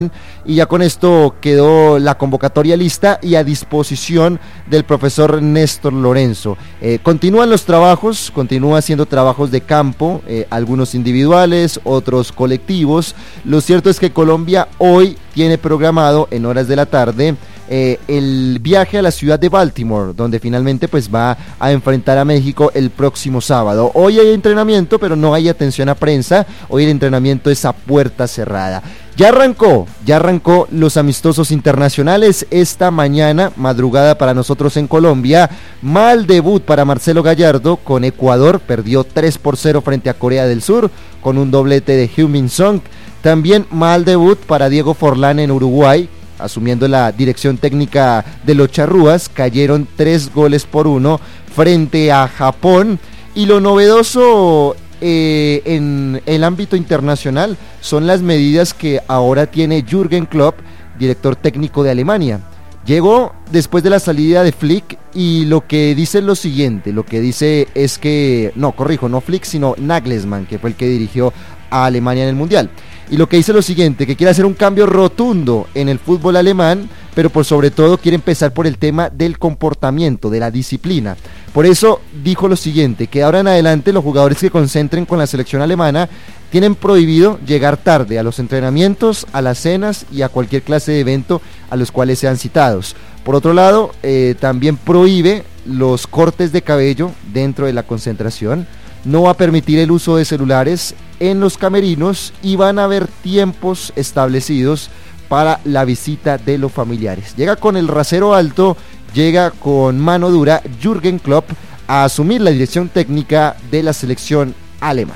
Y ya con esto quedó la convocatoria lista y a disposición del profesor Néstor Lorenzo. Continúan los trabajos, continúa haciendo trabajos de campo, algunos individuales, otros colectivos. Lo cierto es que Colombia hoy tiene programado en horas de la tarde el viaje a la ciudad de Baltimore, donde finalmente pues va a enfrentar a México el próximo sábado. Hoy hay entrenamiento, pero no hay atención a prensa. Hoy el entrenamiento es a puerta cerrada. Ya arrancó los amistosos internacionales esta mañana, madrugada para nosotros en Colombia. Mal debut para Marcelo Gallardo con Ecuador, perdió 3-0 frente a Corea del Sur con un doblete de Heung-min Son. También mal debut para Diego Forlán en Uruguay, asumiendo la dirección técnica de los charrúas. Cayeron 3-1 frente a Japón. Y lo novedoso en el ámbito internacional son las medidas que ahora tiene Jürgen Klopp, director técnico de Alemania. Llegó después de la salida de Flick y lo que dice es lo siguiente, lo que dice es que, no Flick, sino Nagelsmann, que fue el que dirigió a Alemania en el Mundial. Y lo que dice es lo siguiente, que quiere hacer un cambio rotundo en el fútbol alemán, pero por sobre todo quiere empezar por el tema del comportamiento, de la disciplina. Por eso dijo lo siguiente, que ahora en adelante los jugadores que concentren con la selección alemana tienen prohibido llegar tarde a los entrenamientos, a las cenas y a cualquier clase de evento a los cuales sean citados. Por otro lado, también prohíbe los cortes de cabello dentro de la concentración. No va a permitir el uso de celulares en los camerinos y van a haber tiempos establecidos para la visita de los familiares. Llega con el rasero alto, llega con mano dura Jürgen Klopp a asumir la dirección técnica de la selección alemana.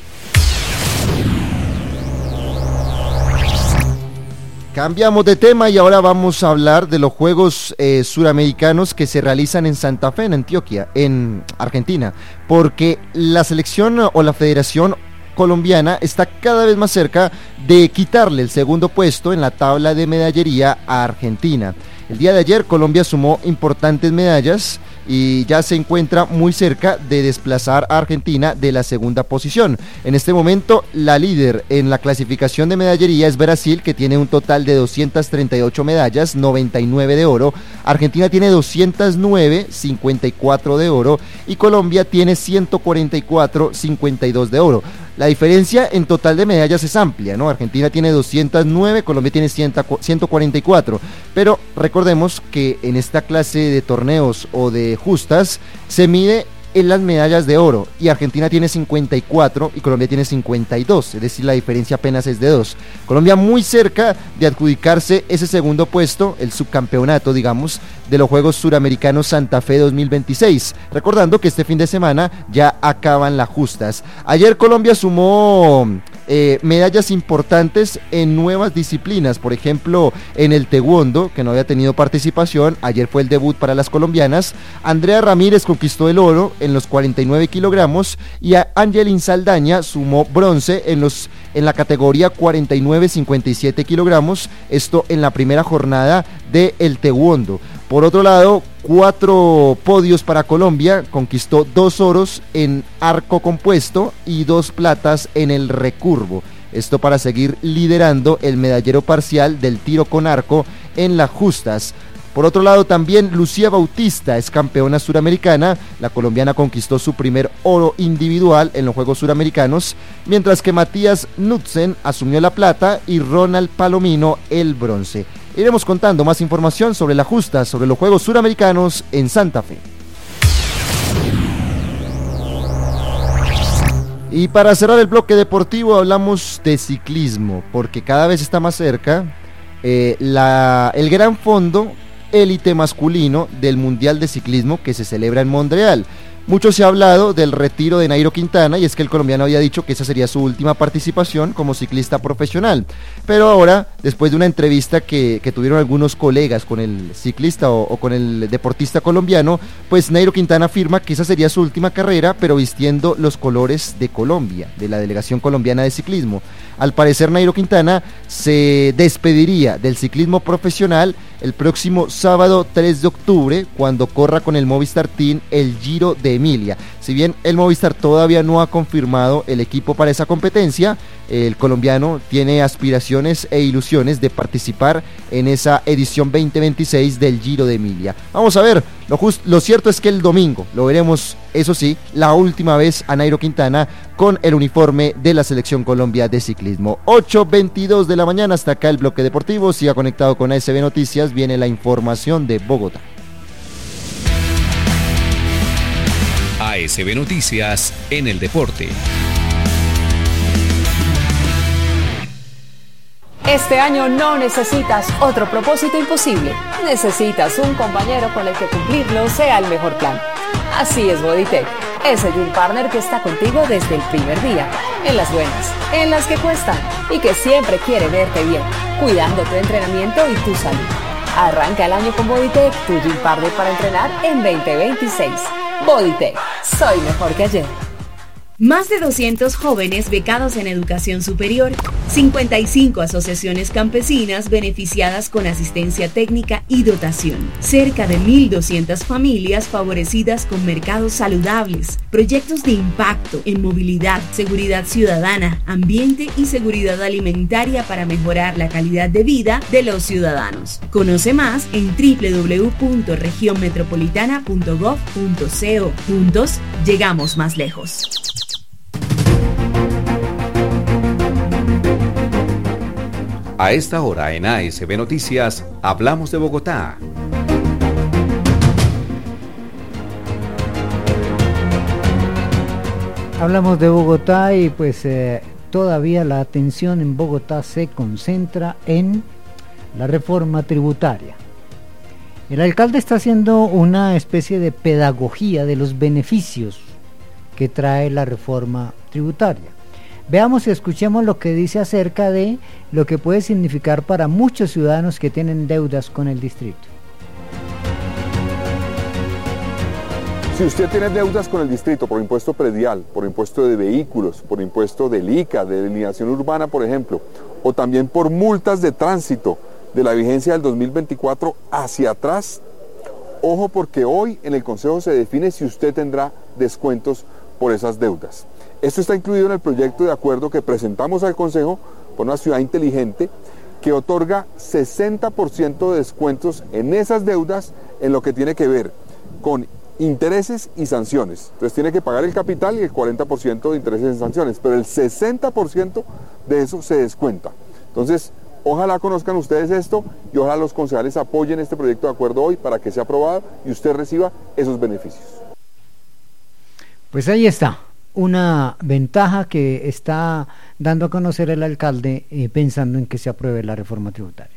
Cambiamos de tema y ahora vamos a hablar de los Juegos Suramericanos que se realizan en Santa Fe, en Antioquia, en Argentina, porque la selección o la federación colombiana está cada vez más cerca de quitarle el segundo puesto en la tabla de medallería a Argentina. El día de ayer Colombia sumó importantes medallas y ya se encuentra muy cerca de desplazar a Argentina de la segunda posición. En este momento la líder en la clasificación de medallería es Brasil, que tiene un total de 238 medallas, 99 de oro. Argentina tiene 209, 54 de oro, y Colombia tiene 144, 52 de oro. La diferencia en total de medallas es amplia, ¿no? Argentina tiene 209, Colombia tiene 144, pero recordemos que en esta clase de torneos o de justas se mide en las medallas de oro, y Argentina tiene 54 y Colombia tiene 52, es decir, la diferencia apenas es de 2. Colombia muy cerca de adjudicarse ese segundo puesto, el subcampeonato, digamos, de los Juegos Suramericanos Santa Fe 2026, recordando que este fin de semana ya acaban las justas. Ayer Colombia sumó medallas importantes en nuevas disciplinas, por ejemplo en el taekwondo, que no había tenido participación. Ayer fue el debut para las colombianas. Andrea Ramírez conquistó el oro en los 49 kilogramos y a Angelin Saldaña sumó bronce en la categoría 49-57 kilogramos, esto en la primera jornada del taekwondo. Por otro lado, 4 podios para Colombia, conquistó 2 oros en arco compuesto y 2 platas en el recurvo. Esto para seguir liderando el medallero parcial del tiro con arco en las justas. Por otro lado, también Lucía Bautista es campeona suramericana. La colombiana conquistó su primer oro individual en los Juegos Suramericanos, mientras que Matías Knudsen asumió la plata y Ronald Palomino el bronce. Iremos contando más información sobre la justa, sobre los Juegos Suramericanos en Santa Fe. Y para cerrar el bloque deportivo hablamos de ciclismo, porque cada vez está más cerca el gran fondo élite masculino del Mundial de Ciclismo que se celebra en Montreal. Mucho se ha hablado del retiro de Nairo Quintana, y es que el colombiano había dicho que esa sería su última participación como ciclista profesional. Pero ahora, después de una entrevista que tuvieron algunos colegas con el ciclista o con el deportista colombiano, pues Nairo Quintana afirma que esa sería su última carrera, pero vistiendo los colores de Colombia, de la delegación colombiana de ciclismo. Al parecer, Nairo Quintana se despediría del ciclismo profesional el próximo sábado 3 de octubre, cuando corra con el Movistar Team el Giro de Emilia. Si bien el Movistar todavía no ha confirmado el equipo para esa competencia, el colombiano tiene aspiraciones e ilusiones de participar en esa edición 2026 del Giro de Emilia. Vamos a ver, lo cierto es que el domingo lo veremos, eso sí, la última vez a Nairo Quintana con el uniforme de la Selección Colombia de ciclismo. 8:22 de la mañana, hasta acá el bloque deportivo. Siga conectado con ASB Noticias, viene la información de Bogotá. ASB Noticias en el deporte. Este año no necesitas otro propósito imposible. Necesitas un compañero con el que cumplirlo sea el mejor plan. Así es Bodytech, ese gym partner que está contigo desde el primer día, en las buenas, en las que cuestan y que siempre quiere verte bien, cuidando tu entrenamiento y tu salud. Arranca el año con Bodytech, tu gym partner para entrenar en 2026. Bodytech, soy mejor que ayer. Más de 200 jóvenes becados en educación superior, 55 asociaciones campesinas beneficiadas con asistencia técnica y dotación, cerca de 1.200 familias favorecidas con mercados saludables, proyectos de impacto en movilidad, seguridad ciudadana, ambiente y seguridad alimentaria para mejorar la calidad de vida de los ciudadanos. Conoce más en www.regionmetropolitana.gov.co. Juntos llegamos más lejos. A esta hora en ASB Noticias, hablamos de Bogotá. Hablamos de Bogotá y pues todavía la atención en Bogotá se concentra en la reforma tributaria. El alcalde está haciendo una especie de pedagogía de los beneficios que trae la reforma tributaria. Veamos y escuchemos lo que dice acerca de lo que puede significar para muchos ciudadanos que tienen deudas con el distrito. Si usted tiene deudas con el distrito por impuesto predial, por impuesto de vehículos, por impuesto del ICA, de delineación urbana, por ejemplo, o también por multas de tránsito de la vigencia del 2024 hacia atrás, ojo, porque hoy en el Consejo se define si usted tendrá descuentos por esas deudas. Esto está incluido en el proyecto de acuerdo que presentamos al Consejo por una ciudad inteligente que otorga 60% de descuentos en esas deudas en lo que tiene que ver con intereses y sanciones. Entonces tiene que pagar el capital y el 40% de intereses y sanciones, pero el 60% de eso se descuenta. Entonces, ojalá conozcan ustedes esto y ojalá los concejales apoyen este proyecto de acuerdo hoy para que sea aprobado y usted reciba esos beneficios. Pues ahí está, una ventaja que está dando a conocer el alcalde pensando en que se apruebe la reforma tributaria.